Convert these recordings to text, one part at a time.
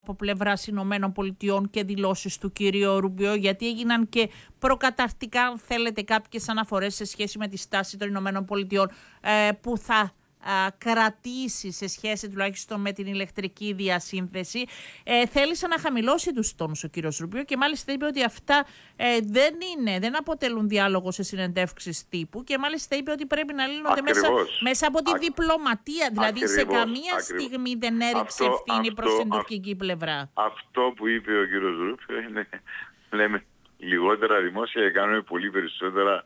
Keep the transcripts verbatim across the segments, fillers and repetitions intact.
από πλευράς Ηνωμένων Πολιτειών και δηλώσεις του κυρίου Ρουμπιό, γιατί έγιναν και προκαταρτικά, αν θέλετε, κάποιες αναφορές σε σχέση με τη στάση των Ηνωμένων Πολιτειών ε, που θα α, κρατήσει σε σχέση τουλάχιστον με την ηλεκτρική διασύνθεση. Ε, θέλησε να χαμηλώσει τους τόνους ο κύριος Ρουμπιό και μάλιστα είπε ότι αυτά ε, δεν είναι, δεν αποτελούν διάλογο σε συνεντεύξεις τύπου και μάλιστα είπε ότι πρέπει να λύνονται μέσα, μέσα από τη Α, διπλωματία. Δηλαδή ακριβώς, σε καμία ακριβώς. στιγμή δεν έριξε αυτό, ευθύνη αυτό, προς την τουρκική πλευρά. Αυτό που είπε ο κύριος Ρουμπιό είναι, λέμε, λιγότερα δημόσια και κάνουμε πολύ περισσότερα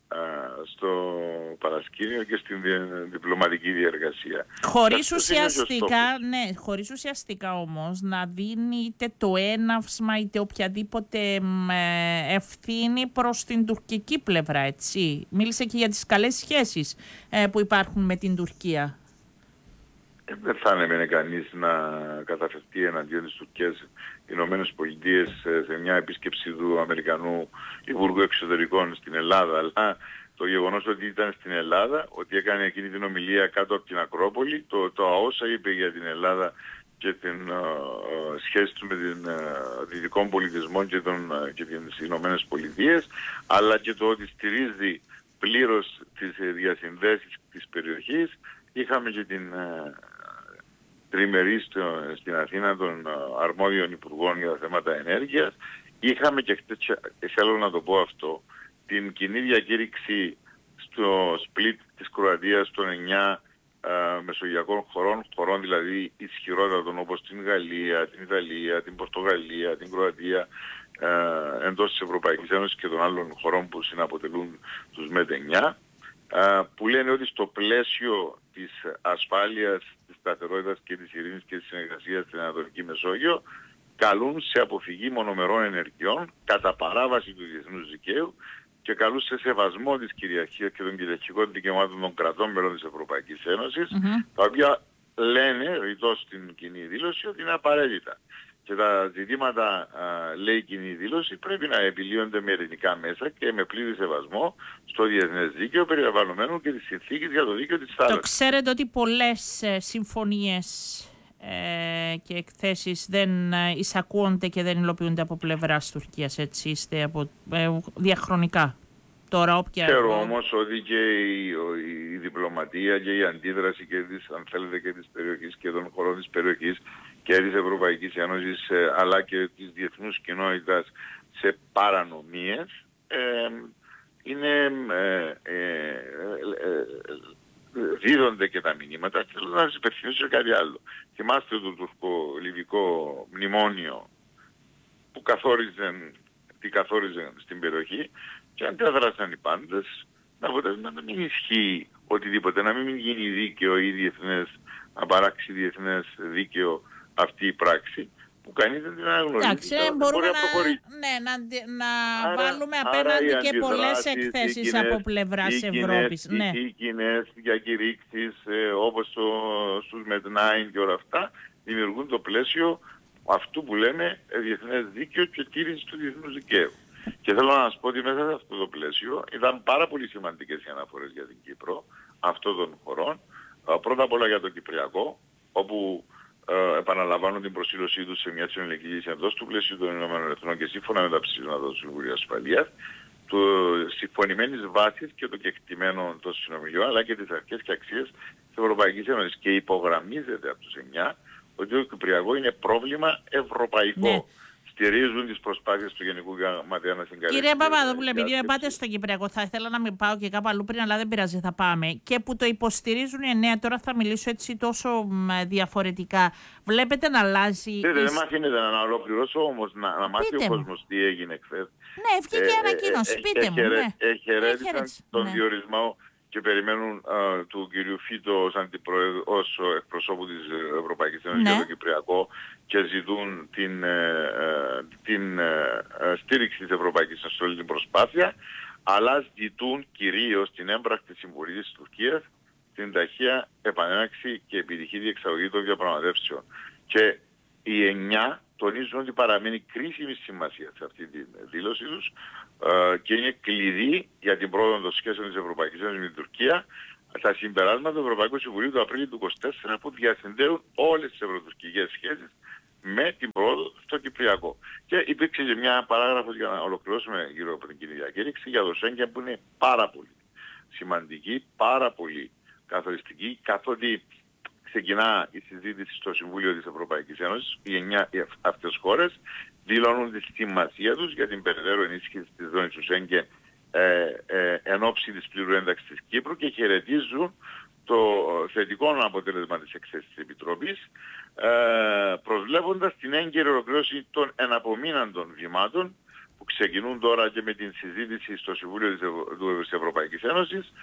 στο παρασκήνιο και στην διπλωματική διεργασία. Χωρίς ουσιαστικά, ναι, χωρίς ουσιαστικά όμως να δίνει είτε το έναυσμα είτε οποιαδήποτε ευθύνη προς την τουρκική πλευρά, έτσι. Μίλησε και για τις καλές σχέσεις ε, που υπάρχουν με την Τουρκία. Ε, δεν θα έμενε κανείς να καταφερθεί εναντίον της Τουρκίας οι Ηνωμένες Πολιτείες σε μια επίσκεψη του Αμερικανού Υπουργού Εξωτερικών στην Ελλάδα, αλλά το γεγονός ότι ήταν στην Ελλάδα, ότι έκανε εκείνη την ομιλία κάτω από την Ακρόπολη, το, το όσα είπε για την Ελλάδα και την uh, σχέση του με την uh, δυτικών πολιτισμών και, τον, uh, και τις Ηνωμένες Πολιτείες, αλλά και το ότι στηρίζει πλήρως τις uh, διασυνδέσεις της περιοχής. Είχαμε και την uh, τριμερή στο, στην Αθήνα των uh, αρμόδιων υπουργών για τα θέματα ενέργειας. Είχαμε και χτες, θέλω να το πω αυτό, την κοινή διακήρυξη στο σπλίτ της Κροατίας των εννιά uh, μεσογειακών χωρών, χωρών δηλαδή ισχυρότατων όπως την Γαλλία, την Ιταλία, την Πορτογαλία, την Κροατία, uh, εντός της Ευρωπαϊκής Ένωσης και των άλλων χωρών που συναποτελούν τους ΜΕΤ εννιά, uh, που λένε ότι στο πλαίσιο της ασφάλειας, της σταθερότητας και της ειρήνης και της συνεργασίας στην Ανατολική Μεσόγειο καλούν σε αποφυγή μονομερών ενεργειών κατά παράβαση του διεθνούς δικαίου και καλούν σε σεβασμό της κυριαρχίας και των κυριαρχικών δικαιωμάτων των κρατών μελών της Ευρωπαϊκής Ένωσης, mm-hmm. τα οποία λένε ρητός στην κοινή δήλωση ότι είναι απαραίτητα. Και τα ζητήματα, α, λέει η κοινή δήλωση, πρέπει να επιλύονται με ειρηνικά μέσα και με πλήρη σεβασμό στο διεθνές δίκαιο περιλαμβανομένου και τις συνθήκες για το δίκαιο της θάλασσας. Το ξέρετε ότι πολλές ε, συμφωνίες ε, και εκθέσεις δεν ε, εισακούονται και δεν υλοποιούνται από πλευράς Τουρκίας, έτσι είστε από, ε, διαχρονικά. Τώρα, όποια... Ξέρω όμως ότι και η, η διπλωματία και η αντίδραση και της, αν θέλετε, και της περιοχής και των χωρών της περιοχής και της Ευρωπαϊκής Ένωσης ε, αλλά και της διεθνούς κοινότητας σε παρανομίες ε, είναι ε, ε, ε, ε, δίδονται και τα μηνύματα. Θέλω να σας υπενθυμίσω κάτι άλλο. Θυμάστε το τουρκο-λιβικό μνημόνιο που καθόριζε, τι καθόριζε στην περιοχή και αντέδρασαν οι πάντες να, να μην ισχύει οτιδήποτε, να μην γίνει δίκαιο ή διεθνές, να παράξει διεθνές δίκαιο αυτή η πράξη που κανείς δεν την αναγνωρίζει. Εντάξει, μπορούμε να, ναι, να, να άρα, βάλουμε απέναντι και πολλές εκθέσεις κοινές, από πλευράς Ευρώπης. Ναι. Οι, οι κοινές διακηρύξεις ε, όπως το, στους ΜΕΤ εννιά και όλα αυτά δημιουργούν το πλαίσιο αυτού που λέμε διεθνές δίκαιο και τήρηση του διεθνούς δικαίου. Και θέλω να σας πω ότι μέσα σε αυτό το πλαίσιο ήταν πάρα πολύ σημαντικές οι αναφορές για την Κύπρο αυτών των χωρών. Πρώτα απ' όλα για το Κυπριακό, όπου ε, επαναλαμβάνουν την προσήλωσή τους σε μια συνολική λύση εντός του πλαίσιου των Ηνωμένων Εθνών και σύμφωνα με τα ψηφίσματα του Συμβουλίου Ασφαλείας, του συμφωνημένης βάσης και το κεκτημένο των συνομιλιών, αλλά και τις αρχές και αξίες της Ευρωπαϊκής Ένωσης. Και υπογραμμίζεται από τους εννιά ότι το Κυπριακό είναι πρόβλημα ευρωπαϊκό. Ναι. Στηρίζουν τις προσπάθειες του Γενικού Γραμματέα να συγκαλέσει. Κύριε Παπαδόπουλε, επειδή με πάτε στο Κυπριακό, θα ήθελα να μην πάω και κάπου αλλού πριν, αλλά δεν πειράζει, θα πάμε. Και που το υποστηρίζουν οι εννέα, τώρα θα μιλήσω έτσι τόσο διαφορετικά. Βλέπετε να αλλάζει. Δεν δε, μ' αφήνετε να ολοκληρώσω όμως, να, να μάθει ο κόσμος τι έγινε χθες. Ναι, βγήκε ε, ανακοίνωση, ε, πείτε ε, μου. Ναι. Εχαιρέτησαν τον ναι. διορισμό και περιμένουν uh, του κυρίου Φίτο ως, ως εκπροσώπου της Ευρωπαϊκής Ένωσης ναι. για το Κυπριακό και ζητούν την, ε, την ε, στήριξη της Ευρωπαϊκής Ένωσης σε όλη την προσπάθεια, αλλά ζητούν κυρίως την έμπρακτη συμβουλή της Τουρκίας, την ταχεία επανέναξη και επιτυχή διεξαγωγή των διαπραγματεύσεων. Και οι εννιά τονίζουν ότι παραμένει κρίσιμη σημασία σε αυτή τη δήλωση τους ε, και είναι κλειδί για την πρόοδο των σχέσεων της Ευρωπαϊκής Ένωσης με την Τουρκία τα συμπεράσματα του Ευρωπαϊκού Συμβουλίου του Απρίλιο του είκοσι τέσσερα που διασυνδέουν όλες τις ευρωτουρκικές σχέσεις με την πρόοδο στο Κυπριακό. Και υπήρξε και μια παράγραφος για να ολοκληρώσουμε γύρω από την κοινή διακήρυξη για το Σέγγεν που είναι πάρα πολύ σημαντική, πάρα πολύ καθοριστική, καθότι ξεκινά η συζήτηση στο Συμβούλιο της Ευρωπαϊκής Ένωσης, οι εννιά αυτές χώρες δηλώνουν τη σημασία τους για την περαιτέρω ενίσχυση της ζώνης του Σέγγεν ε, ε, εν ώψη της πλήρου ένταξης της Κύπρου και χαιρετίζουν το θετικό αποτέλεσμα της εκθέσης της Επιτροπής, ε, προσβλέποντας την έγκαιρη ολοκλήρωση των εναπομείναντων βημάτων που ξεκινούν τώρα και με την συζήτηση στο Συμβούλιο της, Ευρω... της Ευρωπαϊκής Ένωσης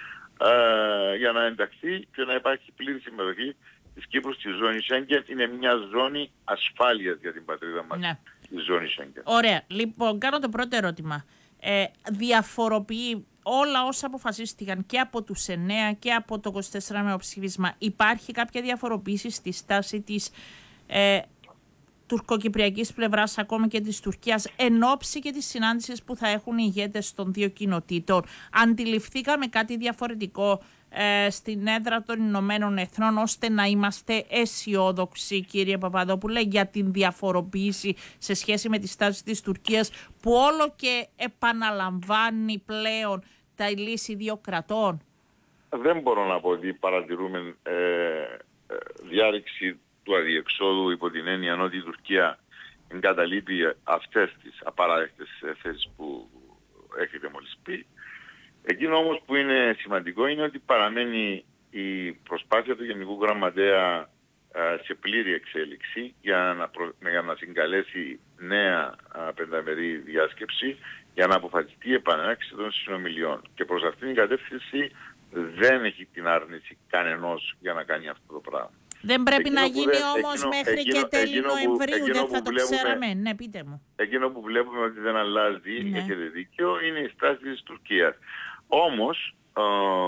ε, για να ενταχθεί και να υπάρχει πλήρη συμμετοχή της Κύπρου στη ζώνη Σέγγεν. Είναι μια ζώνη ασφάλειας για την πατρίδα μας, ναι. Η ζώνη Σέγγεν. Ωραία. Λοιπόν, κάνω το πρώτο ερώτημα. Ε, διαφοροποιεί όλα όσα αποφασίστηκαν και από τους εννέα και από το είκοσι τέσσερα με ψήφισμα. Υπάρχει κάποια διαφοροποίηση στη στάση της ε, τουρκοκυπριακής πλευράς, ακόμη και της Τουρκίας, εν ώψη και της συνάντησης που θα έχουν οι ηγέτες των δύο κοινοτήτων? Αντιληφθήκαμε κάτι διαφορετικό ε, στην έδρα των Ηνωμένων Εθνών, ώστε να είμαστε αισιόδοξοι, κύριε Παπαδόπουλε, για την διαφοροποίηση σε σχέση με τη στάση της Τουρκίας, που όλο και επαναλαμβάνει πλέον τα λύση δύο κρατών? Δεν μπορώ να πω ότι παρατηρούμε ε, ε, διάρρηξη του αδιεξόδου υπό την έννοια ότι η Τουρκία εγκαταλείπει αυτές τις απαράδεκτες θέσεις που έχετε μόλις πει. Εκείνο όμως που είναι σημαντικό είναι ότι παραμένει η προσπάθεια του Γενικού Γραμματέα σε πλήρη εξέλιξη για να, προ... για να συγκαλέσει νέα πενταμερή διάσκεψη για να αποφασιστεί η επανέναρξη των συνομιλιών. Και προς αυτήν την κατεύθυνση δεν έχει την άρνηση κανενός για να κάνει αυτό το πράγμα. Δεν πρέπει εκείνο να γίνει δεν, όμως εκείνο, μέχρι εκείνο, και τέλη Νοεμβρίου, δεν θα το βλέπουμε, ξέραμε. Ναι, πείτε μου. Εκείνο που βλέπουμε ότι δεν αλλάζει, ναι. Έχετε δίκιο, είναι η στάση της Τουρκίας. Όμως, ε,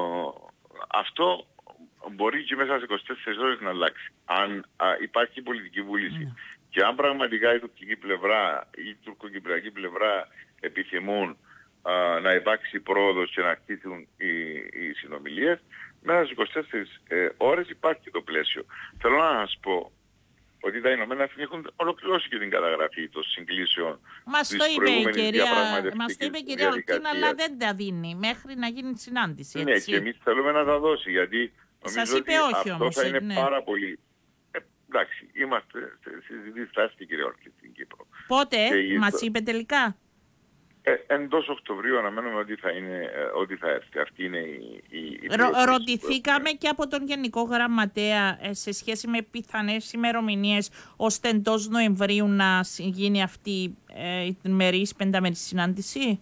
αυτό μπορεί και μέσα σε είκοσι τέσσερις ώρες να αλλάξει. Αν α, υπάρχει πολιτική βούληση ναι. Και αν πραγματικά η τουρκική πλευρά ή η τουρκοκυπριακή πλευρά επιθυμούν α, να υπάρξει πρόοδος και να αρχίσουν οι, οι συνομιλίες, μέσα στις είκοσι τέσσερις ε, ώρες υπάρχει το πλαίσιο. Θέλω να σας πω ότι τα Ηνωμένα Έθνη έχουν ολοκληρώσει και την καταγραφή των συγκλήσεων. Μας το είπε η κυρία, μας το είπε η κυρία Ολκίνα, αλλά δεν τα δίνει μέχρι να γίνει συνάντηση. Ναι, και εμείς θέλουμε να τα δώσει, γιατί νομίζω είπε ότι όχι, αυτό όμως, θα είναι ναι. πάρα πολύ... Ε, εντάξει, είμαστε στη συζήτηση στην κυρία Ολκίνα στην Κύπρο. Πότε, και μας το... είπε τελικά? Ε, εντός Οκτωβρίου αναμένουμε ότι θα, είναι, ότι θα έρθει. Αυτή είναι η, η, η Ρο, Ρωτηθήκαμε και από τον Γενικό Γραμματέα ε, σε σχέση με πιθανές ημερομηνίες ώστε εντός Νοεμβρίου να γίνει αυτή ε, η μερής πενταμερή συνάντηση.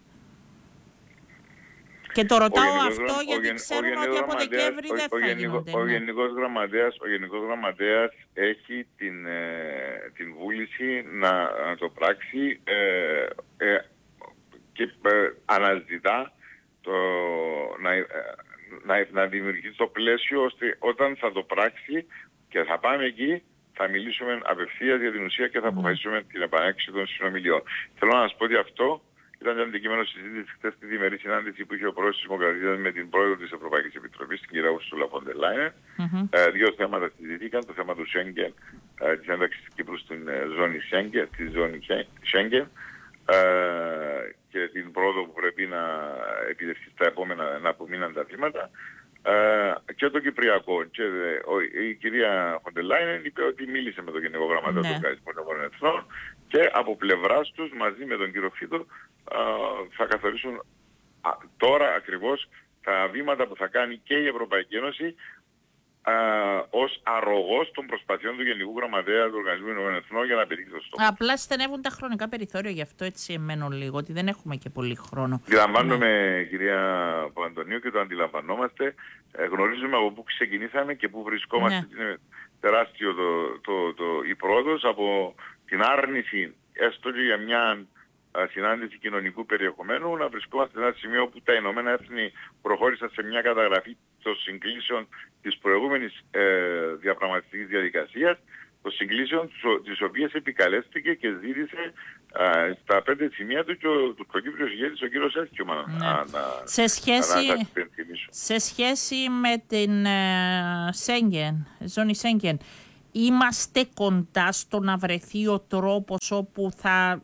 Και το ρωτάω ο αυτό ο γιατί ο ξέρουμε ότι από Δεκέμβρη δεν ο, θα ο, γίνονται. Ο, ναι. Γενικός Γραμματέας, ο Γενικός Γραμματέας έχει την, ε, την βούληση να, να το πράξει ε, ε, και ε, αναζητά το, να, ε, να, να δημιουργήσει το πλαίσιο ώστε όταν θα το πράξει και θα πάμε εκεί θα μιλήσουμε απευθείας για την ουσία και θα αποφασίσουμε την επανέξυση των συνομιλιών. Θέλω να σας πω ότι αυτό ήταν αντικείμενο συζήτηση χθες στη διμερή συνάντηση που είχε ο πρόεδρος της Δημοκρατίας με την πρόεδρο της Ευρωπαϊκής Επιτροπής, την κυρία Ούρσουλα φον ντερ Λάιεν. Mm-hmm. Ε, δύο θέματα συζητήθηκαν, το θέμα του Σέγγεν, ε, της ένταξης της Κύπρου στην ε, ζώνη Σέγγεν, στη ζώνη Σέγγεν ε, και την πρόοδο που πρέπει να επιδευτεί στα επόμενα να απομείναντα βήματα. Ε, και το Κυπριακό. Και ο, η κυρία φον ντερ Λάιεν είπε ότι μίλησε με τον Γενικό Γραμματέα του Οργανισμού των Εθνών και από πλευράς τους μαζί με τον κύριο Φίτο θα καθορίσουν α, τώρα ακριβώς τα βήματα που θα κάνει και η Ευρωπαϊκή Ένωση α, ως αρρωγός των προσπαθειών του Γενικού Γραμματέα του Οργανισμού των Εθνών για να πετύχει το στόχο. Απλά στενεύουν τα χρονικά περιθώρια, γι' αυτό έτσι εμένω λίγο, ότι δεν έχουμε και πολύ χρόνο. Αντιλαμβάνομαι, ναι. Κυρία Παπαντονίου, και το αντιλαμβανόμαστε. Ε, γνωρίζουμε από πού ξεκινήσαμε και πού βρισκόμαστε. Ναι. Είναι τεράστιο το, το, το, η πρόοδος από την άρνηση, έστω και για μια α, συνάντηση κοινωνικού περιεχομένου, να βρισκόμαστε σε ένα σημείο που τα Ηνωμένα Έθνη προχώρησαν σε μια καταγραφή των συγκλήσεων της προηγούμενης ε, διαπραγματευτικής διαδικασίας, των συγκλήσεων τις οποίες επικαλέστηκε και ζήτησε α, στα πέντε σημεία του και ο τουρκοκύπριος ηγέτης ο κύριος Έρκιουμαν. Ναι. Να, σε, σχέση, να, σε σχέση με την Σέγγεν, ζώνη Σέγγεν, είμαστε κοντά στο να βρεθεί ο τρόπος όπου θα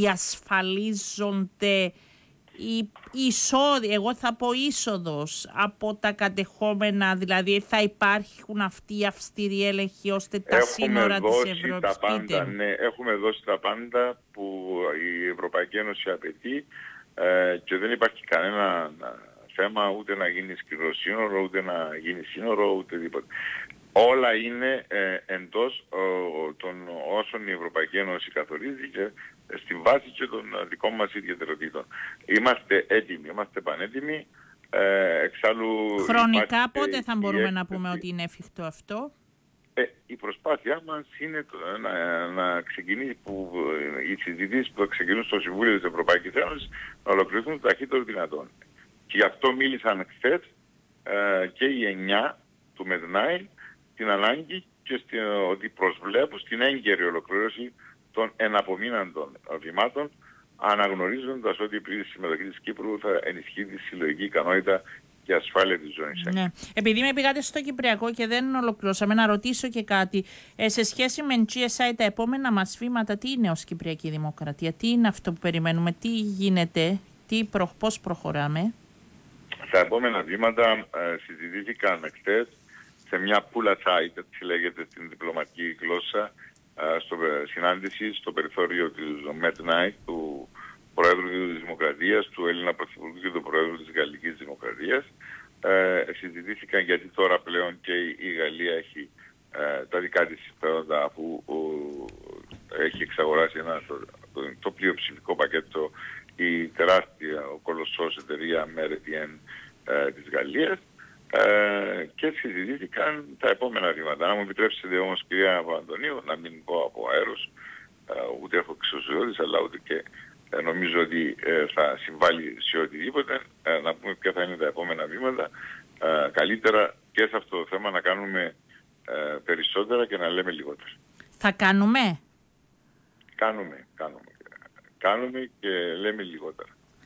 διασφαλίζονται η εισόδη, εγώ θα πω είσοδος από τα κατεχόμενα, δηλαδή θα υπάρχουν αυτοί οι αυστηροί έλεγχοι ώστε τα έχουμε σύνορα της Ευρώπης. Τα πάντα, ναι, έχουμε δώσει τα πάντα που η Ευρωπαϊκή Ένωση απαιτεί ε, και δεν υπάρχει κανένα θέμα ούτε να γίνει σκληρό σύνορο, ούτε να γίνει σύνορο, ούτε τίποτα. Όλα είναι ε, εντός ε, των όσων η Ευρωπαϊκή Ένωση καθορίζει και στη βάση και των δικών μας ιδιαιτεροτήτων. Είμαστε έτοιμοι, είμαστε πανέτοιμοι. Ε, εξάλλου χρονικά πότε θα μπορούμε να πούμε ότι είναι εφικτό αυτό? Ε, η προσπάθειά μας είναι το, να, να ξεκινήσει, που, οι συζητήσεις που θα ξεκινούν στο Συμβούλιο της Ευρωπαϊκής Ένωσης να ολοκληρωθούν το ταχύτερο δυνατόν. Και γι' αυτό μίλησαν χθες ε, και οι εννιά του Μετνάι την ανάγκη και στη, ότι προσβλέπουν στην έγκαιρη ολοκλήρωση των εναπομείναντων βημάτων, αναγνωρίζοντας ότι η συμμετοχή της Κύπρου θα ενισχύει τη συλλογική ικανότητα και ασφάλεια της ζώνης. Ναι. Επειδή με πήγατε στο Κυπριακό και δεν ολοκληρώσαμε, να ρωτήσω και κάτι. Ε, σε σχέση με τζι ες άι, τα επόμενα μας βήματα, τι είναι ως Κυπριακή Δημοκρατία, τι είναι αυτό που περιμένουμε, τι γίνεται, τι προ, πώς προχωράμε? Τα επόμενα βήματα ε, συζητήθηκαν χτες σε μια πουλα site, έτσι λέγεται στην διπλωματική γλώσσα, στο συνάντηση στο περιθώριο του Μετνάι, του Προέδρου της Δημοκρατίας, του Έλληνα Πρωθυπουργού και του Προέδρου της Γαλλικής Δημοκρατίας. Ε, συζητήθηκαν γιατί τώρα πλέον και η Γαλλία έχει ε, τα δικά της συμφέροντα, αφού ο, έχει εξαγοράσει ένα, το, το, το πλειοψηφικό πακέτο η τεράστια, ο κολοσσός εταιρεία Meridian ε, της Γαλλίας. Ε, και συζητήθηκαν τα επόμενα βήματα. Να μου επιτρέψετε όμως, κυρία Παπαντονίου, να μην πω από αέρος, ε, ούτε έχω εξουσιώδης, αλλά ούτε και ε, νομίζω ότι ε, θα συμβάλλει σε οτιδήποτε, ε, να πούμε ποια θα είναι τα επόμενα βήματα. Ε, καλύτερα και σε αυτό το θέμα να κάνουμε ε, περισσότερα και να λέμε λιγότερα. Θα κάνουμε? Κάνουμε, κάνουμε. Κάνουμε και λέμε λιγότερα.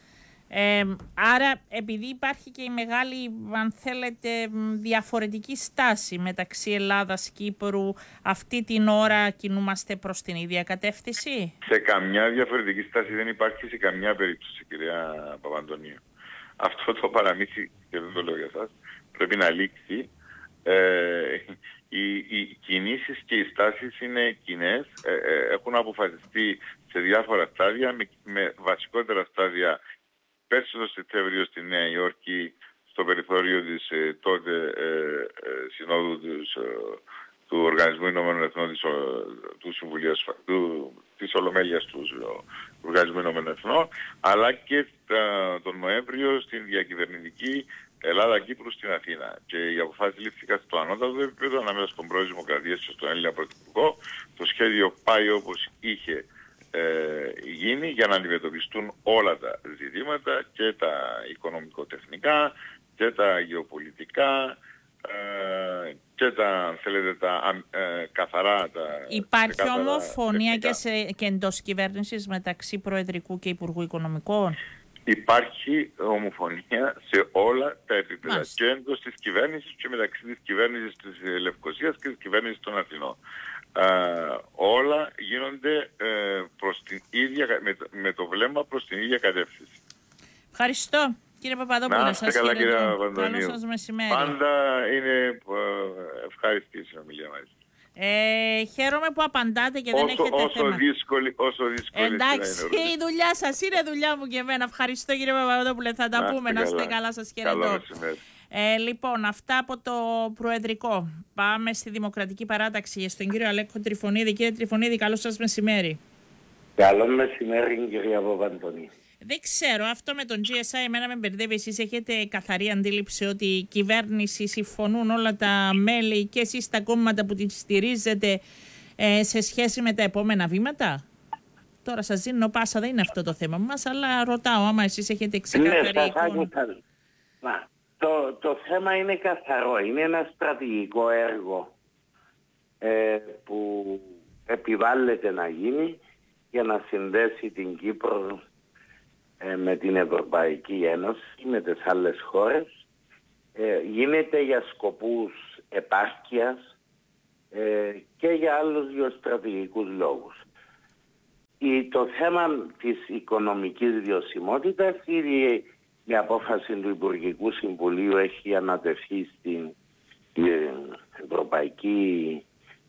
Ε, άρα επειδή υπάρχει και η μεγάλη, αν θέλετε, διαφορετική στάση μεταξύ Ελλάδας και Κύπρου, αυτή την ώρα κινούμαστε προς την ίδια κατεύθυνση? Σε καμιά διαφορετική στάση δεν υπάρχει σε καμιά περίπτωση, κυρία Παπαντονίου. Αυτό το παραμύθι, και δεν το λέω για εσάς, πρέπει να λήξει. Ε, οι, οι κινήσεις και οι στάσεις είναι κοινές, ε, ε, έχουν αποφασιστεί σε διάφορα στάδια, με, με βασικότερα στάδια πέρσι το Σεπτέμβριο στη Νέα Υόρκη, στο περιθώριο της ε, τότε ε, ε, Συνόδου της, ε, του Οργανισμού Ηνωμένων Εθνών, της, του Συμβουλίου του, της Ολομέλειας του, του Οργανισμού Ηνωμένων Εθνών, αλλά και τα, τον Νοέμβριο στην διακυβερνητική Ελλάδα-Κύπρου στην Αθήνα. Και οι αποφάσεις λήφθηκαν στο ανώτατο επίπεδο ανάμεσα στον Πρόεδρο της Δημοκρατίας και στον Έλληνα Πρωθυπουργό. Το σχέδιο πάει όπως είχε Ε, γίνει για να αντιμετωπιστούν όλα τα ζητήματα, και τα οικονομικοτεχνικά και τα γεωπολιτικά ε, και τα, αν θέλετε, τα ε, καθαρά τα... Υπάρχει ομοφωνία και, σε, και εντός κυβέρνησης μεταξύ Προεδρικού και Υπουργού Οικονομικών? Υπάρχει ομοφωνία σε όλα τα επίπεδα. Μάλιστα. Και εντός της κυβέρνησης και μεταξύ της κυβέρνησης της Λευκωσίας και της κυβέρνησης των Αθηνών. Uh, όλα γίνονται uh, προς την ίδια, με, με το βλέμμα προς την ίδια κατεύθυνση. Ευχαριστώ, κύριε Παπαδόπουλε. Να είστε καλά, κύριε Παπαδόπουλε. Καλό σας μεσημέρι. Πάντα είναι uh, ευχάριστη η συνομιλία μαζί. Ε, χαίρομαι που απαντάτε και όσο, δεν έχετε όσο θέμα. Δύσκολη, όσο δύσκολη. Εντάξει, η δουλειά σας είναι δουλειά μου και εμένα. Ευχαριστώ, κύριε Παπαδόπουλε. Θα τα να πούμε. Να είστε καλά, σας χαιρετώ. Ε, λοιπόν, αυτά από το Προεδρικό. Πάμε στη Δημοκρατική Παράταξη, στον κύριο Αλέκο Τριφωνίδη. Κύριε Τριφωνίδη, καλό σας μεσημέρι. Καλό μεσημέρι, κυρία Παπαντονή. Δεν ξέρω, αυτό με τον τζι ες άι εμένα με μπερδεύει. Εσείς έχετε καθαρή αντίληψη ότι η κυβέρνηση, συμφωνούν όλα τα μέλη και εσείς τα κόμματα που τη στηρίζετε ε, σε σχέση με τα επόμενα βήματα? Τώρα σας δίνω πάσα, δεν είναι αυτό το θέμα μας, αλλά ρωτάω άμα εσείς έχετε ξεκαθαρή ναι, εικόνα. Να, το, το θέμα είναι καθαρό. Είναι ένα στρατηγικό έργο ε, που επιβάλλεται να γίνει για να συνδέσει την Κύπρο ε, με την Ευρωπαϊκή Ένωση, με τις άλλες χώρες. Ε, γίνεται για σκοπούς επάρκειας, ε, και για άλλους γεωστρατηγικούς λόγους. Η, το θέμα της οικονομικής βιωσιμότητας, ήδη η απόφαση του Υπουργικού Συμβουλίου έχει ανατεθεί στην Ευρωπαϊκή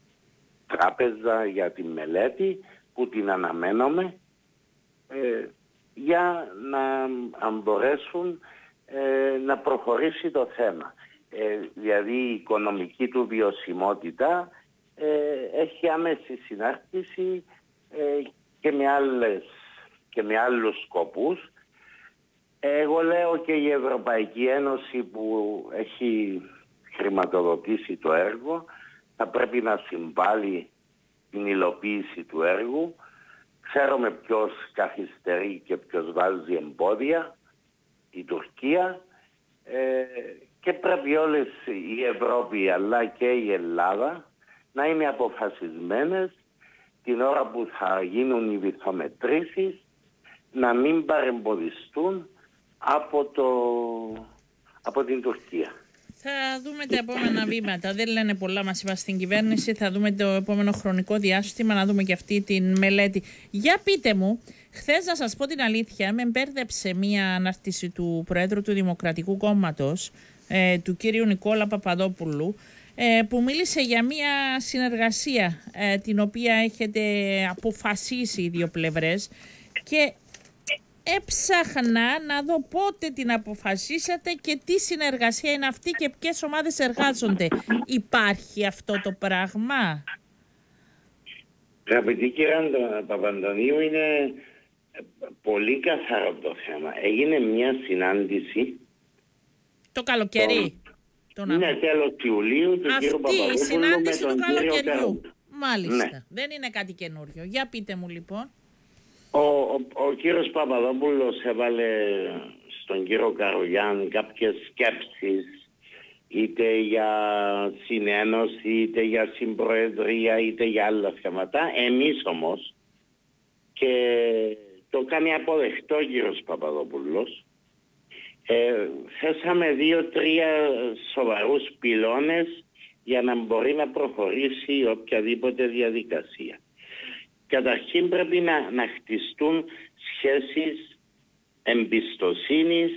Τράπεζα για τη μελέτη, που την αναμένουμε, ε, για να αν μπορέσουν ε, να προχωρήσει το θέμα. Ε, δηλαδή η οικονομική του βιωσιμότητα ε, έχει άμεση συνάρτηση ε, και, με άλλες, και με άλλους σκοπούς. Εγώ λέω και η Ευρωπαϊκή Ένωση που έχει χρηματοδοτήσει το έργο θα πρέπει να συμβάλλει την υλοποίηση του έργου. Ξέρουμε ποιος καθυστερεί και ποιος βάζει εμπόδια, η Τουρκία, ε, και πρέπει όλες η Ευρώπη αλλά και η Ελλάδα να είναι αποφασισμένες την ώρα που θα γίνουν οι βυθομετρήσεις να μην παρεμποδιστούν από, το, από την Τουρκία. Θα δούμε τα επόμενα βήματα. Δεν λένε πολλά, μας είπα στην κυβέρνηση. Θα δούμε το επόμενο χρονικό διάστημα, να δούμε και αυτή την μελέτη. Για πείτε μου, χθες να σας πω την αλήθεια, με μπέρδεψε μία ανάρτηση του Προέδρου του Δημοκρατικού Κόμματος, ε, του κύριου Νικόλα Παπαδόπουλου, ε, που μίλησε για μία συνεργασία ε, την οποία έχετε αποφασίσει οι δύο πλευρές, και έψαχνα να δω πότε την αποφασίσατε και τι συνεργασία είναι αυτή και ποιες ομάδες εργάζονται. Υπάρχει αυτό το πράγμα? Αγαπητή κυρία Παπαντονίου, είναι πολύ καθαρό το θέμα. Έγινε μια συνάντηση το καλοκαίρι. Το... Ναι, τέλος Ιουλίου του κύριου Παπαδόπουλου. Αυτή η συνάντηση του καλοκαιριού. Μάλιστα. Ναι. Δεν είναι κάτι καινούριο. Για πείτε μου λοιπόν. Ο, ο, ο κύριος Παπαδόπουλος έβαλε στον κύριο Καρογιάν κάποιες σκέψεις, είτε για συνένωση, είτε για συμπροεδρία, είτε για άλλα θέματα. Εμείς όμως, και το κάνει αποδεκτό ο κύριος Παπαδόπουλος, ε, θέσαμε δύο-τρία σοβαρούς πυλώνες για να μπορεί να προχωρήσει οποιαδήποτε διαδικασία. Καταρχήν πρέπει να, να χτιστούν σχέσεις εμπιστοσύνης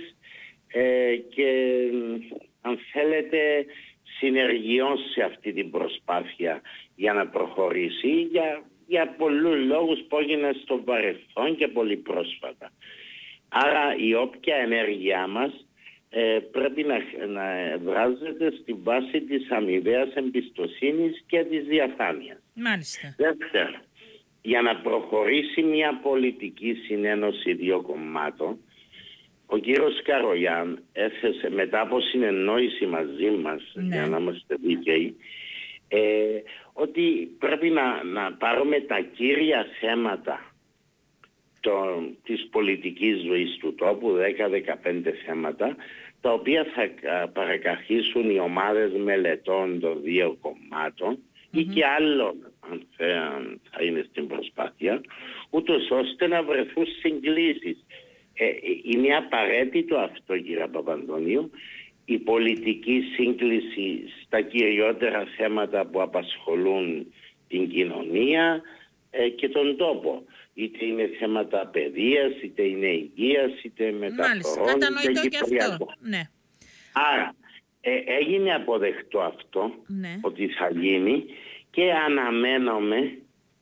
ε, και αν θέλετε συνεργειών σε αυτή την προσπάθεια για να προχωρήσει για, για πολλούς λόγους που έγιναν στο παρελθόν και πολύ πρόσφατα. Άρα η όποια ενέργειά μας ε, πρέπει να, να βράζεται στη βάση της αμοιβαίας εμπιστοσύνης και της διαφάνειας. Μάλιστα. Δεύτερο, για να προχωρήσει μια πολιτική συνένωση δύο κομμάτων, ο κύριος Καρογιάν έθεσε μετά από συνεννόηση μαζί μας, ναι, για να είμαστε δίκαιοι, ε, ότι πρέπει να, να πάρουμε τα κύρια θέματα το, της πολιτικής ζωής του τόπου, δέκα με δεκαπέντε θέματα, τα οποία θα παρακαθίσουν οι ομάδες μελετών των δύο κομμάτων, mm-hmm. ή και άλλων, αν θα είναι στην προσπάθεια, ούτως ώστε να βρεθούν συγκλήσεις. Ε, είναι απαραίτητο αυτό, κύριε Παπαντονίου, η πολιτική σύγκληση στα κυριότερα θέματα που απασχολούν την κοινωνία ε, και τον τόπο. Είτε είναι θέματα παιδείας, είτε είναι υγείας, είτε μεταφορών. Μάλιστα, κατανοητό και αυτό. Ναι. Άρα, ε, έγινε αποδεκτό αυτό, ναι, ότι θα γίνει, και αναμένουμε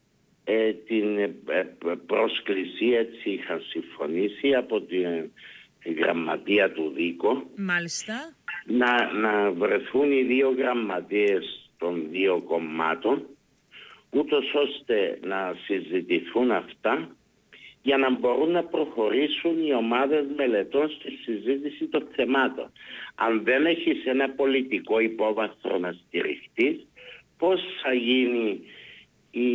ε, την ε, πρόσκληση, έτσι είχαν συμφωνήσει από την ε, γραμματεία του Δίκο. Μάλιστα. Να, να βρεθούν οι δύο γραμματείες των δύο κομμάτων, ούτως ώστε να συζητηθούν αυτά για να μπορούν να προχωρήσουν οι ομάδες μελετών στη συζήτηση των θεμάτων. Αν δεν έχεις ένα πολιτικό υπόβαθρο να στηριχτείς, πώς θα γίνει η,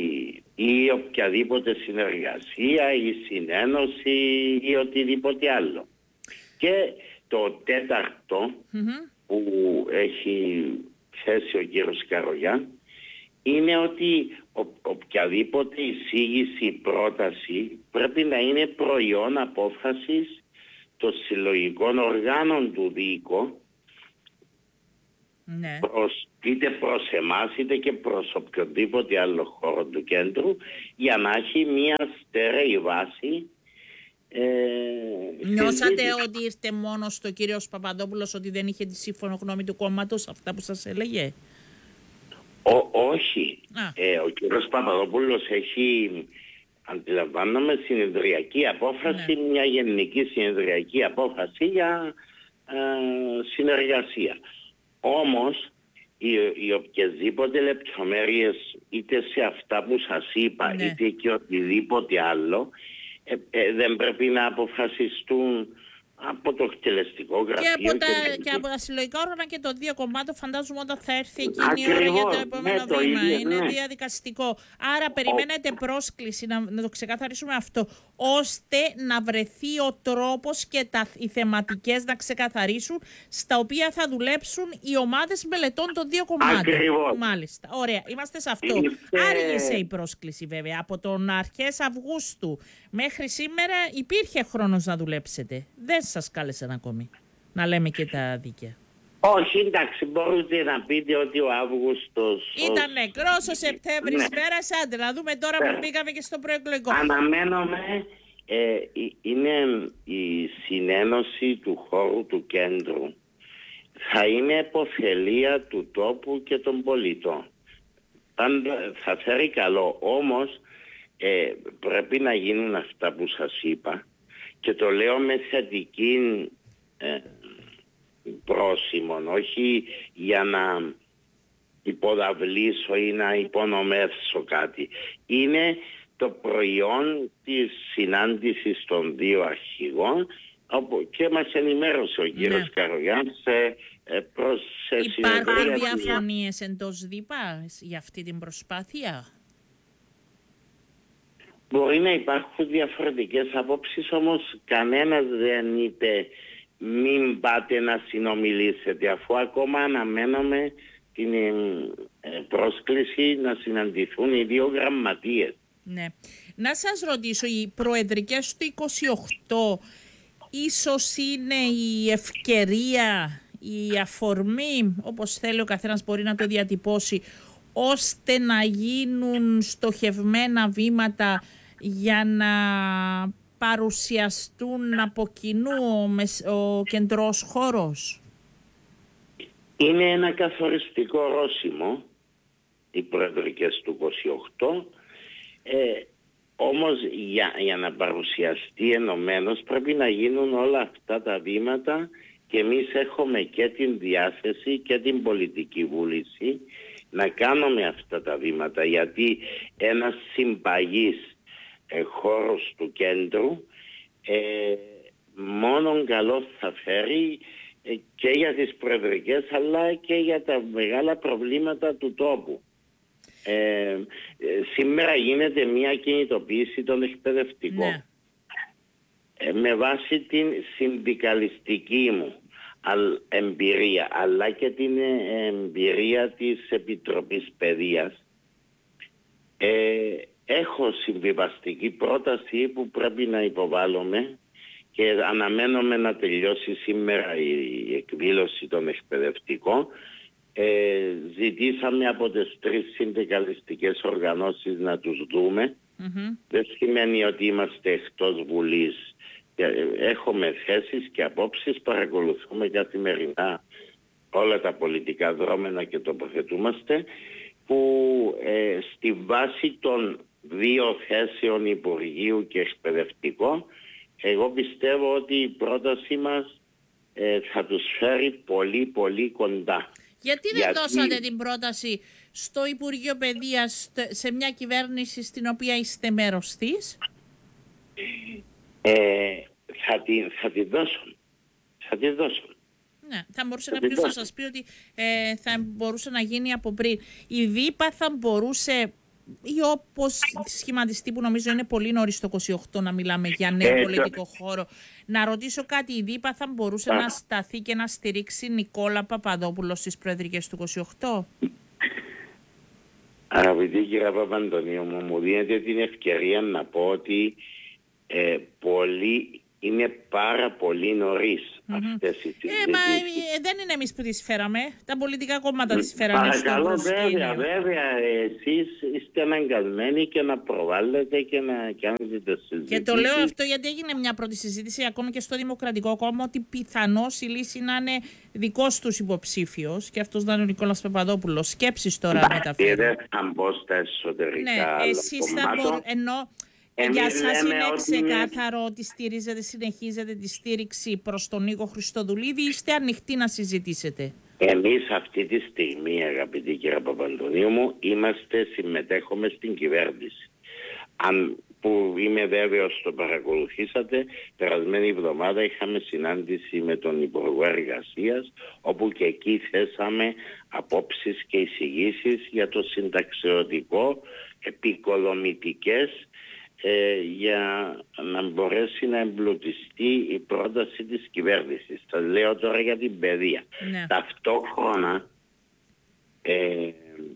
η οποιαδήποτε συνεργασία, η συνένωση ή οτιδήποτε άλλο. Και το τέταρτο mm-hmm. που έχει θέσει ο κύριος Καρογιάν είναι ότι ο, οποιαδήποτε εισήγηση, πρόταση πρέπει να είναι προϊόν απόφασης των συλλογικών οργάνων του Δίκο, Ναι. προς, είτε προς εμάς είτε και προς οποιοδήποτε άλλο χώρο του κέντρου, για να έχει μια στέρεη βάση. Ε, Νιώσατε ότι ήρθε μόνο στο κύριος Παπαδόπουλος, ότι δεν είχε τη σύμφωνο γνώμη του κόμματος, αυτά που σας έλεγε? Ο, όχι. Ε, ο κύριος Παπαδόπουλος έχει, αντιλαμβάνομαι, συνεδριακή απόφαση, ναι. μια γενική συνεδριακή απόφαση για ε, συνεργασία. Όμως, οι, οι οποιασδήποτε λεπτομέρειες, είτε σε αυτά που σας είπα, ναι. είτε και οτιδήποτε άλλο, ε, ε, δεν πρέπει να αποφασιστούν από το εκτελεστικό γραφείο. Και από, τα, και, και από τα συλλογικά όργανα και το δύο κομμάτων, φαντάζομαι όταν θα έρθει εκείνη η ώρα για το επόμενο ναι, βήμα. Το ίδιο, είναι ναι. διαδικαστικό. Άρα περιμένετε πρόσκληση, να, να το ξεκαθαρίσουμε αυτό, ώστε να βρεθεί ο τρόπος και τα, οι θεματικές να ξεκαθαρίσουν, στα οποία θα δουλέψουν οι ομάδες μελετών των δύο κομμάτων. Ακριβώς. Μάλιστα. Ωραία. Είμαστε σε αυτό. Είστε... Άργησε η πρόσκληση βέβαια. Από τον αρχές Αυγούστου μέχρι σήμερα υπήρχε χρόνος να δουλέψετε. Δεν σας κάλεσαν ακόμη, να λέμε και τα δίκαια. Όχι, εντάξει, μπορείτε να πείτε ότι ο Αύγουστος... Ήταν νεκρός, ο Σεπτέμβρης ναι. πέρασε, άντε να δούμε τώρα που πήγαμε και στο προεκλογικό. Αναμένουμε, ε, είναι η συνένωση του χώρου του κέντρου. Θα είναι επωφελία του τόπου και των πολιτών. Πάντα θα φέρει καλό, όμως ε, πρέπει να γίνουν αυτά που σας είπα. Και το λέω με θετική ε, πρόσημον, όχι για να υποδαβλήσω ή να υπονομεύσω κάτι. Είναι το προϊόν της συνάντησης των δύο αρχηγών, όπου και μας ενημέρωσε ο κύριος ναι. Καρογιάννης ε, προς συνεδρία. Υπάρχουν διαφωνίες εντός ΔΥΠΑ για αυτή την προσπάθεια? Μπορεί να υπάρχουν διαφορετικές απόψεις, όμως κανένας δεν είπε μην πάτε να συνομιλήσετε, αφού ακόμα αναμένουμε την ε, πρόσκληση να συναντηθούν οι δύο γραμματείες. Ναι. Να σας ρωτήσω, οι προεδρικές του είκοσι οκτώ ίσως είναι η ευκαιρία, η αφορμή, όπως θέλει ο καθένας μπορεί να το διατυπώσει, ώστε να γίνουν στοχευμένα βήματα για να παρουσιαστούν από κοινού ο, ο κεντρός χώρος? Είναι ένα καθοριστικό ορόσημο οι προεδρικές του είκοσι οκτώ, ε, όμως για, για να παρουσιαστεί ενωμένος πρέπει να γίνουν όλα αυτά τα βήματα, και εμείς έχουμε και την διάθεση και την πολιτική βούληση να κάνουμε αυτά τα βήματα, γιατί ένας συμπαγής ε, χώρος του κέντρου ε, μόνον καλό θα φέρει ε, και για τις προεδρικές αλλά και για τα μεγάλα προβλήματα του τόπου. Ε, ε, σήμερα γίνεται μια κινητοποίηση των εκπαιδευτικών. Ναι. Ε, με βάση την συνδικαλιστική μου εμπειρία αλλά και την εμπειρία της Επιτροπής Παιδείας, ε, έχω συμβιβαστική πρόταση που πρέπει να υποβάλλουμε και αναμένουμε να τελειώσει σήμερα η εκδήλωση των εκπαιδευτικών. Ε, ζητήσαμε από τις τρεις συνδικαλιστικές οργανώσεις να τους δούμε. Mm-hmm. Δεν σημαίνει ότι είμαστε εκτός Βουλής. Έχουμε θέσεις και απόψεις, παρακολουθούμε καθημερινά όλα τα πολιτικά δρόμενα και τοποθετούμαστε, που ε, στη βάση των δύο θέσεων Υπουργείου και εκπαιδευτικών, εγώ πιστεύω ότι η πρότασή μας ε, θα τους φέρει πολύ πολύ κοντά. Γιατί δεν Γιατί... δώσατε την πρόταση στο Υπουργείο Παιδείας, σε μια κυβέρνηση στην οποία είστε μέρος της? Ε, θα, τη, θα τη δώσουν. Θα τη δώσουν. Ναι, θα μπορούσε κάποιος να σας πει ότι ε, θα μπορούσε να γίνει από πριν. Η ΔΥΠΑ θα μπορούσε, ή όπως σχηματιστεί, που νομίζω είναι πολύ νωρίς το είκοσι οκτώ να μιλάμε για νέο ε, πολιτικό το... χώρο, να ρωτήσω κάτι, η ΔΥΠΑ θα μπορούσε Α. να σταθεί και να στηρίξει Νικόλα Παπαδόπουλο στις προεδρικές του είκοσι οκτώ? Αγαπητή κυρία Παπαντονίου, μου, μου δίνετε την ευκαιρία να πω ότι ε, πολλοί είναι πάρα πολύ νωρίς mm-hmm. αυτές οι συζητήσεις. Ε, μα ε, δεν είναι εμείς που τις φέραμε. Τα πολιτικά κόμματα τις φέραμε στο προσκήνιο. Βέβαια, βέβαια, εσείς είστε αναγκασμένοι και να προβάλλετε και να κάνετε συζητήσεις. Και το λέω αυτό γιατί έγινε μια πρώτη συζήτηση ακόμη και στο Δημοκρατικό Κόμμα ότι πιθανώς η λύση να είναι δικός τους υποψήφιος και αυτός να είναι ο Νικόλας Παπαδόπουλος. Σκέψεις τώρα μεταφέρει. Δεν θα μπω στα εσωτερικά. Ναι, εσείς θα μπορείτε. Ενώ για σας είναι ξεκάθαρο ότι... ότι στηρίζετε, συνεχίζετε τη στήριξη προς τον Νίκο Χριστοδουλίδη ή είστε ανοιχτοί να συζητήσετε? Εμείς αυτή τη στιγμή, αγαπητή κυρία Παπαντονίου μου, είμαστε, συμμετέχουμε στην κυβέρνηση. Αν, που είμαι βέβαιος το παρακολουθήσατε, περασμένη εβδομάδα είχαμε συνάντηση με τον Υπουργό Εργασίας, όπου και εκεί θέσαμε απόψεις και εισηγήσεις για το συνταξιωτικό, επικοδομητικές, Ε, για να μπορέσει να εμπλουτιστεί η πρόταση της κυβέρνησης. Θα λέω τώρα για την παιδεία. Ναι. Ταυτόχρονα ε,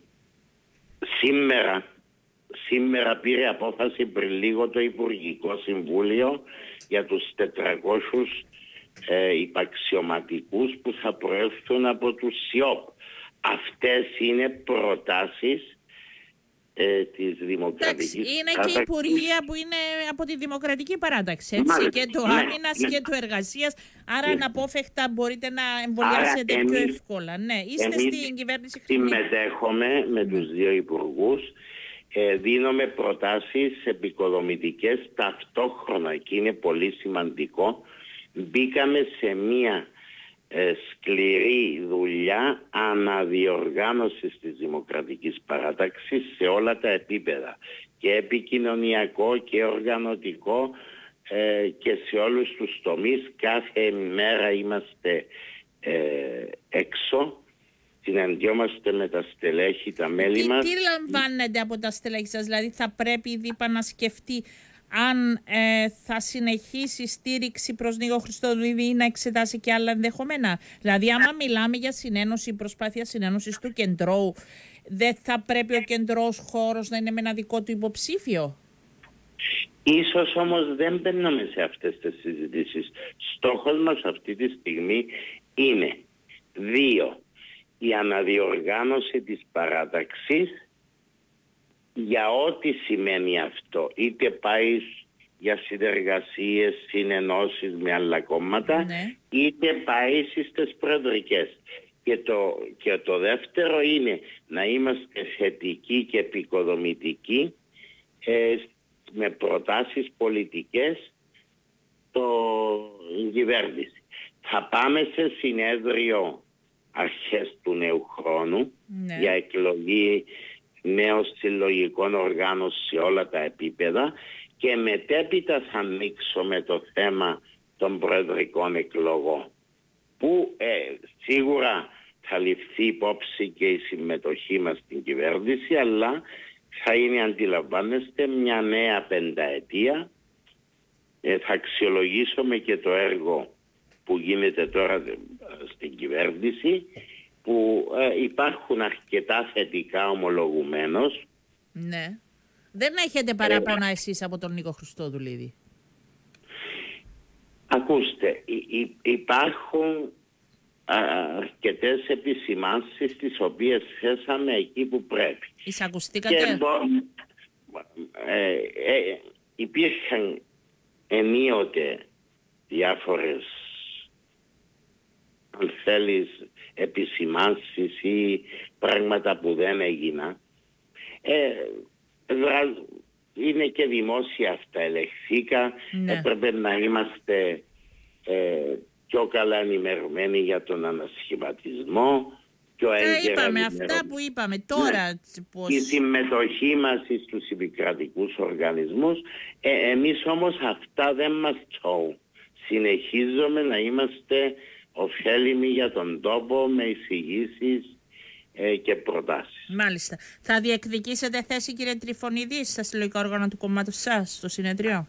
σήμερα, σήμερα πήρε απόφαση πριν λίγο το Υπουργικό Συμβούλιο για τους τετρακόσιους ε, υπαξιωματικούς που θα προέλθουν από τους ΣΙΟΠ. Αυτές είναι προτάσεις Ε, της δημοκρατικής. Εντάξει, είναι και η υπουργεία που είναι από τη Δημοκρατική Παράταξη, έτσι, Μάλιστα, και το ναι, άμυνας ναι. και το εργασίας, άρα ναι. αναπόφευκτα μπορείτε να εμβολιάσετε άρα, πιο εμείς, εύκολα. Ναι, είστε στην κυβέρνηση Χρυσή. Συμμετέχουμε με τους δύο υπουργούς, ε, δίνουμε προτάσεις επικοδομητικές ταυτόχρονα και είναι πολύ σημαντικό. Μπήκαμε σε μία σκληρή δουλειά αναδιοργάνωσης της Δημοκρατικής Παράταξης σε όλα τα επίπεδα, και επικοινωνιακό και οργανωτικό ε, και σε όλους τους τομείς. Κάθε μέρα είμαστε ε, έξω, συναντιόμαστε με τα στελέχη, τα μέλη τι, μας. Τι λαμβάνετε από τα στελέχη σας? Δηλαδή θα πρέπει η ΔΥΠΑ να σκεφτεί αν ε, θα συνεχίσει στήριξη προς Νίκο Χριστοδουλίδη ή να εξετάσει και άλλα ενδεχομένα. Δηλαδή, άμα μιλάμε για συνένωση, προσπάθεια συνένωσης του Κεντρώου, δεν θα πρέπει ο κεντρός χώρος να είναι με ένα δικό του υποψήφιο? Ίσως όμως δεν μπαίνουμε σε αυτές τις συζητήσεις. Στόχος μας αυτή τη στιγμή είναι δύο, η αναδιοργάνωση της παράταξης, για ό,τι σημαίνει αυτό, είτε πάει για συνεργασίες, συνενώσεις με άλλα κόμματα, ναι. είτε πάει στις προεδρικές. Και το, και το δεύτερο είναι να είμαστε θετικοί και επικοδομητικοί ε, με προτάσεις πολιτικές το κυβέρνηση. Θα πάμε σε συνέδριο αρχές του νέου χρόνου ναι. για εκλογή νέων συλλογικών οργάνων σε όλα τα επίπεδα, και μετέπειτα θα ανοίξουμε το θέμα των προεδρικών εκλογών, που ε, σίγουρα θα ληφθεί υπόψη και η συμμετοχή μας στην κυβέρνηση, αλλά θα είναι, αντιλαμβάνεστε, μια νέα πενταετία. Ε, θα αξιολογήσουμε και το έργο που γίνεται τώρα στην κυβέρνηση, που ε, υπάρχουν αρκετά θετικά ομολογουμένως. Ναι. Δεν έχετε παράπονα ε, εσείς από τον Νίκο Χριστοδουλίδη? Ακούστε, υ, υ, υπάρχουν α, αρκετές επισημάνσεις τις οποίες θέσαμε εκεί που πρέπει. Εισακουστήκατε? Και, ε, ε, υπήρχαν ενίοτε διάφορες, αν θέλεις, επισημάνσεις ή πράγματα που δεν έγιναν. Ε, είναι και δημόσια αυτά, ελεγχθήκα. Ναι. Έπρεπε να είμαστε ε, πιο καλά ενημερωμένοι για τον ανασχηματισμό. Πιο έγκαιρα είπαμε αυτά που είπαμε τώρα. Ναι. Πώς... Η συμμετοχή μας στους επικρατικούς οργανισμούς. Ε, εμείς όμως αυτά δεν μας τσόουν. Συνεχίζουμε να είμαστε ωφέλιμοι για τον τόπο με εισηγήσεις ε, και προτάσεις. Μάλιστα. Θα διεκδικήσετε θέση, κύριε Τριφωνίδη, στα συλλογικά όργανα του κόμματος σας, στο συνεδρίο?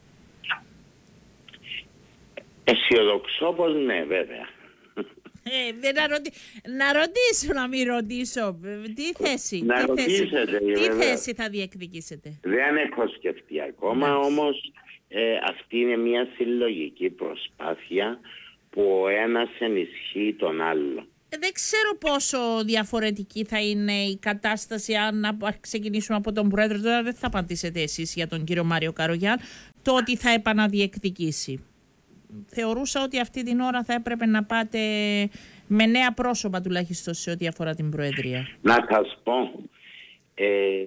Αισιοδοξώ πως ναι, βέβαια. Ε, να, ρωτη... να ρωτήσω, να μην ρωτήσω. Τι θέση, να τι, ρωτήσετε, θέση, τι θέση θα διεκδικήσετε? Δεν έχω σκεφτεί ακόμα, ναι. Όμως ε, αυτή είναι μια συλλογική προσπάθεια που ο ένας ενισχύει τον άλλο. Δεν ξέρω πόσο διαφορετική θα είναι η κατάσταση αν ξεκινήσουμε από τον Πρόεδρο. Τώρα δεν θα απαντήσετε εσείς για τον κύριο Μάριο Καρογιάν, το ότι θα επαναδιεκδικήσει. Θεωρούσα ότι αυτή την ώρα θα έπρεπε να πάτε με νέα πρόσωπα τουλάχιστον σε ό,τι αφορά την Προεδρία. Να σας πω, ε,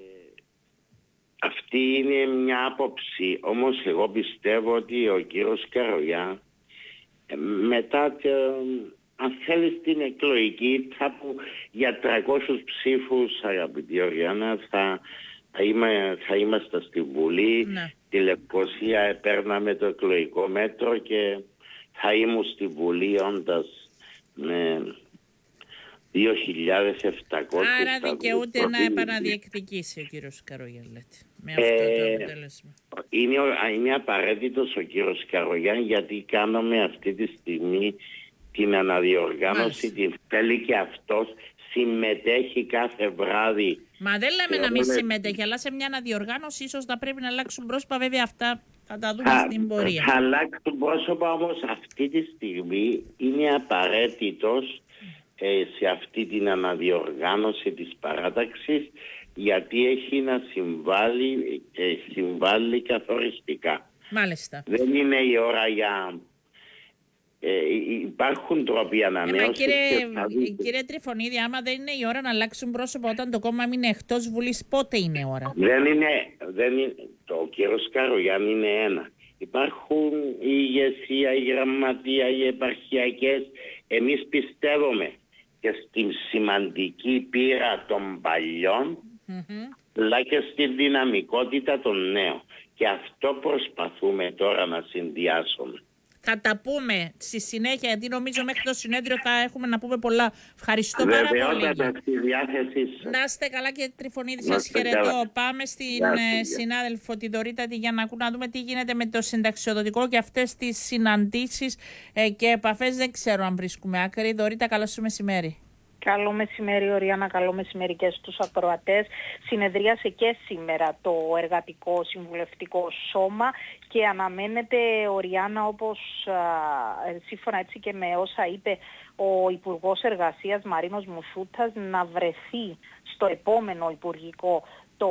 αυτή είναι μια άποψη, όμως εγώ πιστεύω ότι ο κύριος Καρογιάν ε, μετά το, αν θέλει την εκλογική κάπου για τριακόσιους ψήφους, αγαπητή Οριάννα, θα, θα, είμαι, θα είμαστε στη Βουλή, ναι. Τη Λευκοσία επέρναμε το εκλογικό μέτρο και θα ήμουν στη Βουλή όντας με δύο χιλιάδες επτακόσια. Άρα δικαιούται να επαναδιεκδικήσει ο κύριος Καρογιάν, λέτε, με αυτό ε, το αποτέλεσμα. Είναι, είναι απαραίτητος ο κύριος Καρογιάν, γιατί κάνουμε αυτή τη στιγμή την αναδιοργάνωση, την θέλει και αυτός, συμμετέχει κάθε βράδυ. Μα δεν λέμε να μην συμμετέχει, αλλά σε μια αναδιοργάνωση ίσως θα πρέπει να αλλάξουν πρόσωπα, βέβαια αυτά θα τα δούμε θα, στην πορεία. Θα αλλάξουν πρόσωπα, όμως αυτή τη στιγμή είναι απαραίτητος ε, σε αυτή την αναδιοργάνωση της παράταξης, γιατί έχει να συμβάλλει, ε, συμβάλλει καθοριστικά. Μάλιστα. Δεν είναι η ώρα για... Ε, υπάρχουν τρόποι ανανέωσης. Ε, κύριε, θα... κύριε Τριφωνίδη, άμα δεν είναι η ώρα να αλλάξουν πρόσωπα όταν το κόμμα είναι εκτός Βουλής, πότε είναι η ώρα? Δεν είναι, δεν είναι, το κύριος Καρογιάν είναι ένα. Υπάρχουν η ηγεσία, η γραμματεία, οι επαρχιακές. Εμείς πιστεύουμε και στην σημαντική πείρα των παλιών, mm-hmm. αλλά και στην δυναμικότητα των νέων. Και αυτό προσπαθούμε τώρα να συνδυάσουμε. Θα τα πούμε στη συνέχεια, γιατί νομίζω μέχρι το συνέδριο θα έχουμε να πούμε πολλά. Ευχαριστώ πάρα πολύ. Να είστε καλά, και Τριφωνίδη, σας χαιρετώ. Πάμε στην ε, συνάδελφο τη Δωρίτα τη Γιαννακού να δούμε τι γίνεται με το συνταξιοδοτικό και αυτές τις συναντήσεις ε, και επαφές. Δεν ξέρω αν βρίσκουμε άκρη. Δωρίτα, καλό σου μεσημέρι. Καλό μεσημέρι, Οριάννα, καλό μεσημέρι και στους ακροατές. Συνεδρίασε και σήμερα το Εργατικό Συμβουλευτικό Σώμα και αναμένεται, Οριάννα, όπως α, σύμφωνα έτσι και με όσα είπε ο Υπουργός Εργασίας Μαρίνος Μουσούτας, να βρεθεί στο επόμενο Υπουργικό το,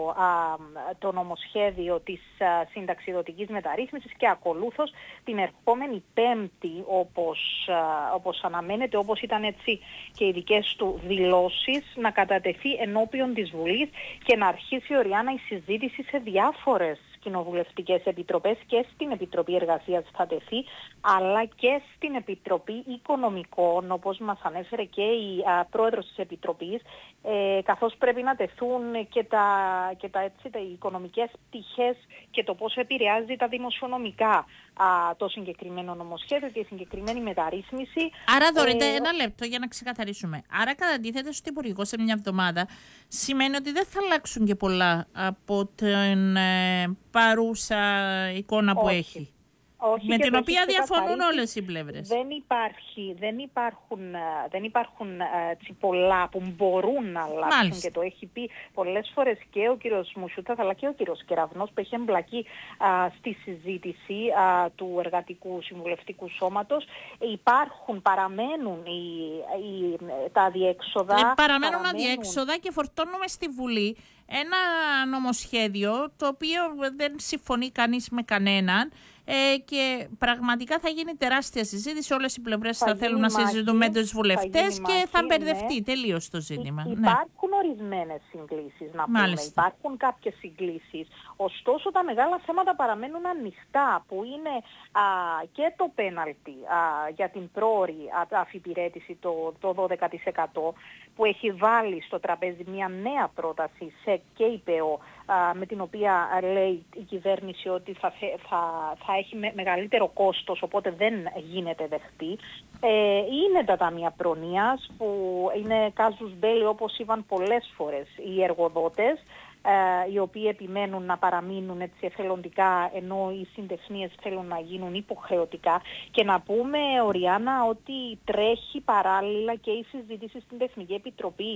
α, το νομοσχέδιο της α, συνταξιδοτικής μεταρρύθμισης και ακολούθως την ερχόμενη Πέμπτη, όπως, α, όπως αναμένεται, όπως ήταν έτσι και οι δικές του δηλώσεις, να κατατεθεί ενώπιον της Βουλής και να αρχίσει, Οριάννα, η συζήτηση σε διάφορες κοινοβουλευτικές επιτροπές, και στην Επιτροπή Εργασίας θα τεθεί, αλλά και στην Επιτροπή Οικονομικών, όπως μας ανέφερε και η α, πρόεδρος της Επιτροπής, ε, καθώς πρέπει να τεθούν και, τα, και τα, έτσι, τα οικονομικές πτυχές και το πώς επηρεάζει τα δημοσιονομικά α, το συγκεκριμένο νομοσχέδιο και η συγκεκριμένη μεταρρύθμιση. Άρα, Δωρείτε, ε, ένα λεπτό για να ξεκαθαρίσουμε. Άρα, κατά αντίθεση στο Υπουργικό σε μια εβδομάδα, σημαίνει ότι δεν θα αλλάξουν και πολλά από την ε, παρούσα εικόνα που όχι. έχει. Όχι, με την οποία διαφωνούν όλες οι πλευρές. Δεν, υπάρχει, δεν υπάρχουν, δεν υπάρχουν έτσι, πολλά που μπορούν να αλλάξουν. Μάλιστα. Και το έχει πει πολλές φορές και ο κύριος Μουσούτας αλλά και ο κύριος Κεραυνός, που έχει εμπλακεί α, στη συζήτηση α, του Εργατικού Συμβουλευτικού Σώματος. Υπάρχουν, παραμένουν οι, οι, τα αδιέξοδα. Ε, παραμένουν παραμένουν αδιέξοδα και φορτώνουμε στη Βουλή ένα νομοσχέδιο το οποίο δεν συμφωνεί κανείς με κανέναν. Ε, και πραγματικά θα γίνει τεράστια συζήτηση. Όλες οι πλευρές θα, θα θέλουν να συζητούν με τους βουλευτές και μάχη, θα μπερδευτεί ναι. τελείως το ζήτημα. Υ- υπάρχουν ναι. ορισμένες συγκλήσεις να πούμε. Μάλιστα. Υπάρχουν κάποιες συγκλήσεις. Ωστόσο τα μεγάλα θέματα παραμένουν ανοιχτά, που είναι α, και το πέναλτι α, για την πρόωρη αφιπηρέτηση, το, το δώδεκα τοις εκατό, που έχει βάλει στο τραπέζι μια νέα πρόταση σε ΚΕΙΠΕΟ, με την οποία λέει η κυβέρνηση ότι θα, θα, θα έχει με, μεγαλύτερο κόστος, οπότε δεν γίνεται δεχτή. Ε, είναι τα ταμεία προνοίας, που είναι κάζους μπέλι, όπως είπαν πολλές φορές οι εργοδότες, ε, οι οποίοι επιμένουν να παραμείνουν έτσι εθελοντικά, ενώ οι συντεχνίες θέλουν να γίνουν υποχρεωτικά. Και να πούμε, Οριάννα, ότι τρέχει παράλληλα και η συζήτηση στην Τεχνική Επιτροπή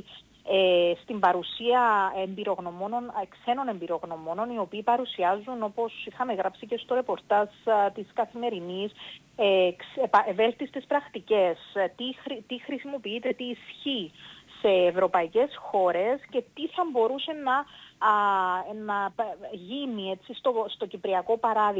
ε, στην παρουσία εμπειρογνωμόνων, ε, ξένων εμπειρογνωμόνων, οι οποίοι παρουσιάζουν, όπως είχαμε γράψει και στο ρεπορτάζ ε, της Καθημερινής, ε, ευέλτιστες πρακτικές, ε, τι, χρη, τι χρησιμοποιείται, τι ισχύει σε ευρωπαϊκές χώρες και τι θα μπορούσε να, α, να γίνει έτσι, στο, στο κυπριακό παράδειγμα.